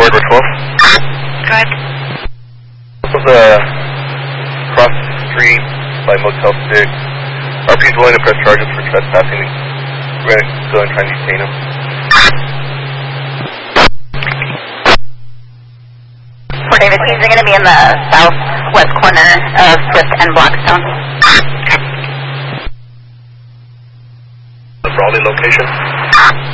Ford, we're 12. Go ahead. This was across the street by Motel 6. RP's willing to press charges for trespassing. We're going to go and try and detain him. For David, he's going to be in the southwest corner of Swift and Blackstone. The Raleigh location?